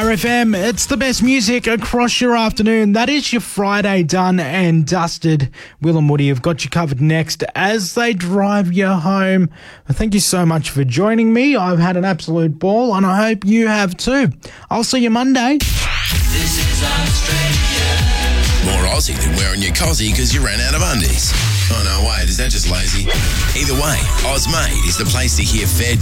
Fire FM. It's the best music across your afternoon. That is your Friday done and dusted. Will and Woody have got you covered next as they drive you home. Thank you so much for joining me. I've had an absolute ball and I hope you have too. I'll see you Monday. This is Australia. More Aussie than wearing your cozzy because you ran out of undies. Oh no, wait, is that just lazy? Either way, Ozmade is the place to hear fair